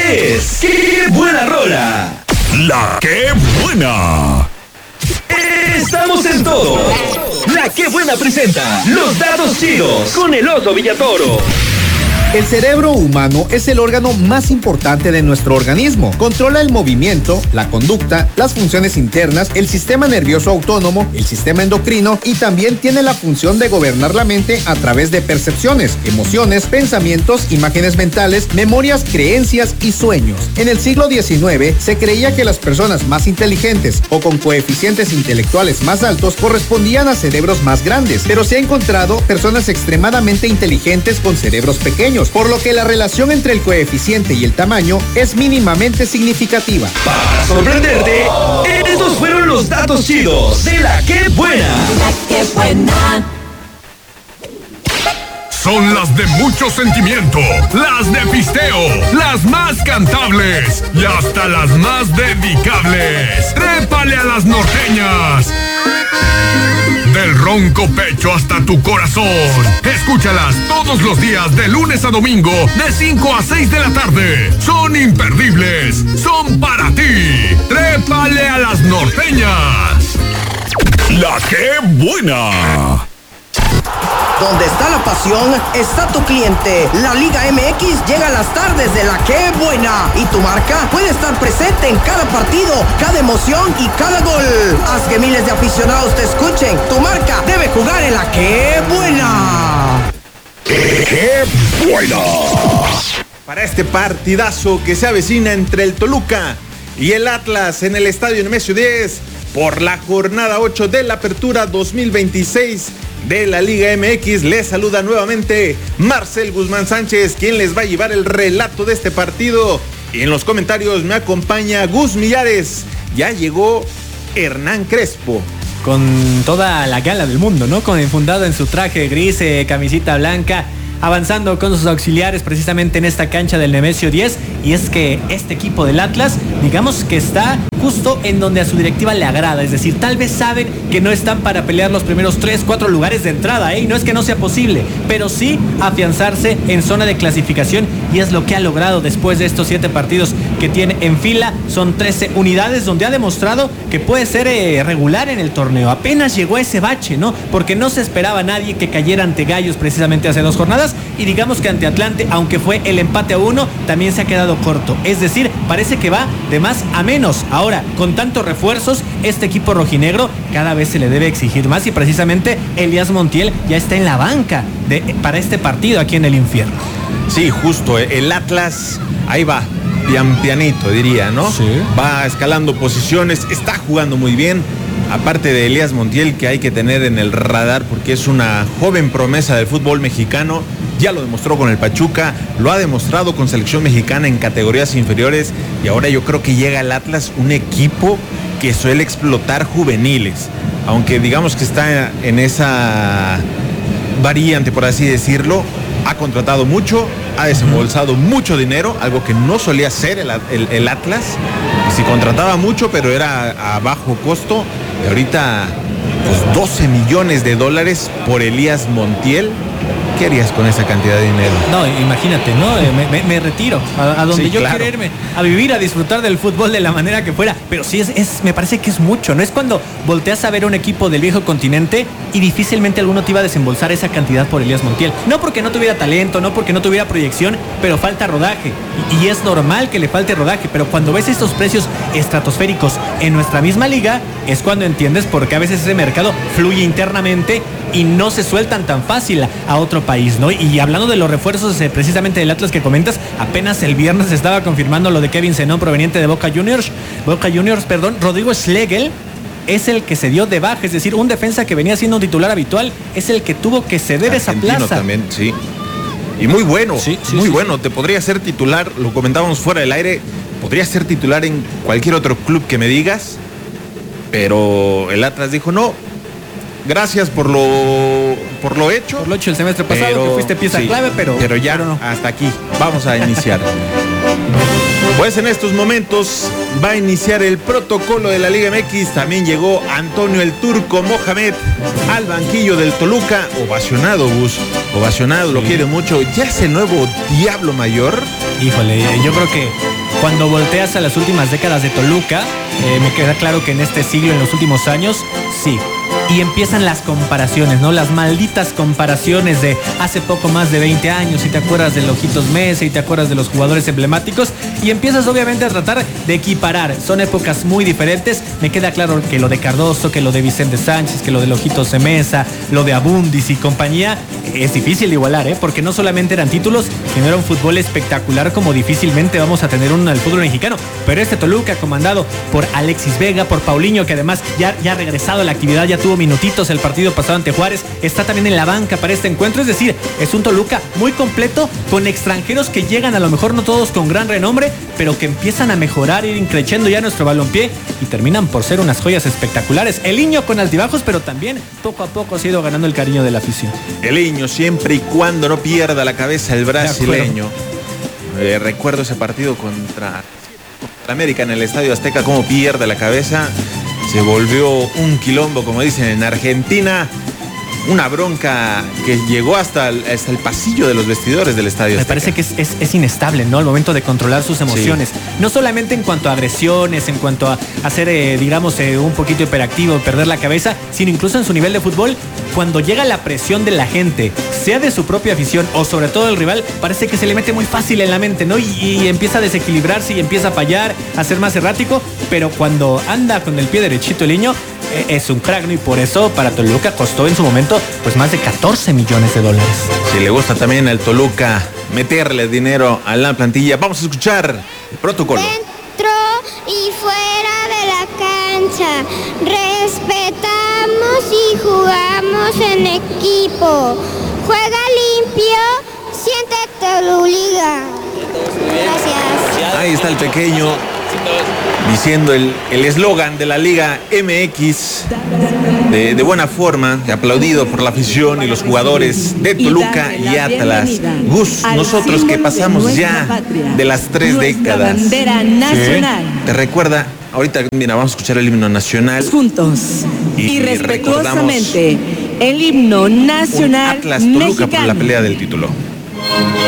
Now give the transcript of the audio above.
es ¡Qué buena rola! La Qué Buena. Estamos en todo. La Qué Buena presenta los datos chidos con el Oso Villatoro. El cerebro humano es el órgano más importante de nuestro organismo. Controla el movimiento, la conducta, las funciones internas, el sistema nervioso autónomo, el sistema endocrino y también tiene la función de gobernar la mente a través de percepciones, emociones, pensamientos, imágenes mentales, memorias, creencias y sueños. En el siglo XIX se creía que las personas más inteligentes o con coeficientes intelectuales más altos correspondían a cerebros más grandes, pero se ha encontrado personas extremadamente inteligentes con cerebros pequeños, por lo que la relación entre el coeficiente y el tamaño es mínimamente significativa. Para sorprenderte, estos fueron los datos chidos de La Qué Buena. La Qué Buena. Son las de mucho sentimiento, las de pisteo, las más cantables y hasta las más dedicables. ¡Trépale a las norteñas! Del ronco pecho hasta tu corazón. Escúchalas todos los días de lunes a domingo de 5 a 6 de la tarde. Son imperdibles, son para ti. ¡Trépale a las norteñas! La Qué Buena. Donde está la pasión, está tu cliente. La Liga MX llega a las tardes de La Qué Buena. Y tu marca puede estar presente en cada partido, cada emoción y cada gol. Haz que miles de aficionados te escuchen. Tu marca debe jugar en La Qué Buena. ¡Qué Buena! Para este partidazo que se avecina entre el Toluca y el Atlas en el Estadio Nemesio 10 por la jornada 8 de la Apertura 2026 de la Liga MX, les saluda nuevamente Marcel Guzmán Sánchez, quien les va a llevar el relato de este partido. Y en los comentarios me acompaña Gus Millares. Ya llegó Hernán Crespo. Con toda la gala del mundo, ¿no? Enfundado en su traje gris, camisita blanca, avanzando con sus auxiliares precisamente en esta cancha del Nemesio 10. Y es que este equipo del Atlas, digamos que está justo en donde a su directiva le agrada. Es decir, tal vez saben que no están para pelear los primeros 3-4 lugares de entrada, y no es que no sea posible, pero sí afianzarse en zona de clasificación, y es lo que ha logrado después de estos 7 partidos que tiene en fila. Son 13 unidades donde ha demostrado que puede ser regular en el torneo. Apenas llegó a ese bache, ¿no? Porque no se esperaba nadie que cayera ante Gallos precisamente hace 2 jornadas, y digamos que ante Atlante, aunque fue el empate a 1, también se ha quedado corto. Es decir, parece que va de más a menos. Ahora, con tantos refuerzos, este equipo rojinegro cada vez se le debe exigir más, y precisamente Elías Montiel ya está en la banca para este partido aquí en el infierno. Sí, justo, el Atlas ahí va, pianito diría, ¿no? Sí. Va escalando posiciones, está jugando muy bien. Aparte de Elías Montiel, que hay que tener en el radar porque es una joven promesa del fútbol mexicano. Ya lo demostró con el Pachuca, lo ha demostrado con selección mexicana en categorías inferiores, y ahora yo creo que llega al Atlas, un equipo que suele explotar juveniles, aunque digamos que está en esa variante, por así decirlo. Ha contratado mucho, ha desembolsado mucho dinero, algo que no solía hacer el Atlas. Sí contrataba mucho, pero era a bajo costo, y ahorita pues $12 millones por Elías Montiel. ¿Qué harías con esa cantidad de dinero? No, imagínate, ¿no? Me retiro a donde Sí, yo claro. quiero irme, a vivir, a disfrutar del fútbol de la manera que fuera. Pero sí, me parece que es mucho, ¿no? Es cuando volteas a ver un equipo del viejo continente y difícilmente alguno te iba a desembolsar esa cantidad por Elías Montiel. No porque no tuviera talento, no porque no tuviera proyección, pero falta rodaje. Y es normal que le falte rodaje, pero cuando ves estos precios estratosféricos en nuestra misma liga, es cuando entiendes por qué a veces ese mercado fluye internamente y no se sueltan tan fácil a otro país, ¿no? Y hablando de los refuerzos precisamente del Atlas que comentas, apenas el viernes estaba confirmando lo de Kevin Zenón proveniente de Boca Juniors, Rodrigo Schlegel es el que se dio de baja, es decir, un defensa que venía siendo un titular habitual es el que tuvo que ceder esa plaza. También, sí. Y muy bueno, sí, bueno. Te podría ser titular, lo comentábamos fuera del aire, podría ser titular en cualquier otro club que me digas, pero el Atlas dijo no. Gracias por lo hecho. Por lo hecho el semestre pasado, que fuiste pieza clave, pero ya no. Hasta aquí. Vamos a iniciar. Pues en estos momentos va a iniciar el protocolo de la Liga MX. También llegó Antonio el Turco Mohamed al banquillo del Toluca. Ovacionado, Gus. Ovacionado, sí. Lo quiere mucho. ¿Ya es el nuevo Diablo Mayor? Híjole, yo creo que Cuando volteas a las últimas décadas de Toluca, me queda claro que en este siglo, en los últimos años, sí. Y empiezan las comparaciones, ¿no? Las malditas comparaciones de hace poco más de 20 años, y te acuerdas del Ojitos Mesa, y te acuerdas de los jugadores emblemáticos, y empiezas obviamente a tratar de equiparar. Son épocas muy diferentes. Me queda claro que lo de Cardoso, que lo de Vicente Sánchez, que lo del Ojitos Mesa, lo de Abundis y compañía, es difícil de igualar, porque no solamente eran títulos, sino era un fútbol espectacular como difícilmente vamos a tener uno en el fútbol mexicano. Pero este Toluca, comandado por Alexis Vega, por Paulinho, que además ya ha regresado a la actividad, ya tuvo minutitos el partido pasado ante Juárez, está también en la banca para este encuentro. Es decir, es un Toluca muy completo, con extranjeros que llegan, a lo mejor no todos con gran renombre, pero que empiezan a mejorar, ir creciendo ya nuestro balompié y terminan por ser unas joyas espectaculares. El Niño con altibajos, pero también poco a poco ha ido ganando el cariño de la afición. El Niño, siempre y cuando no pierda la cabeza el brasileño. Recuerdo ese partido contra América en el Estadio Azteca, cómo pierde la cabeza. Se volvió un quilombo, como dicen en Argentina. Una bronca que llegó hasta el pasillo de los vestidores del Estadio Azteca. Me parece que es inestable, ¿no? Al momento de controlar sus emociones. Sí. No solamente en cuanto a agresiones, en cuanto a ser, un poquito hiperactivo, perder la cabeza, sino incluso en su nivel de fútbol. Cuando llega la presión de la gente, sea de su propia afición o sobre todo del rival, parece que se le mete muy fácil en la mente, ¿no? Y empieza a desequilibrarse y empieza a fallar, a ser más errático. Pero cuando anda con el pie derechito el Niño, es un crack, ¿no? Y por eso para Toluca costó en su momento pues más de 14 millones de dólares. Si le gusta también al Toluca meterle dinero a la plantilla, vamos a escuchar el protocolo. Dentro y fuera de la cancha, respetamos y jugamos en equipo. Juega limpio, siéntete Toluliga. Gracias. Ahí está el pequeño diciendo el eslogan de la Liga MX de buena forma, aplaudido por la afición y los jugadores de Toluca y Atlas. Gus, nosotros que pasamos ya de las 3 décadas. Bandera nacional. ¿Sí? Te recuerda, ahorita mira, vamos a escuchar el himno nacional. Juntos y respetuosamente el himno nacional Atlas Toluca mexicano. por la pelea del título.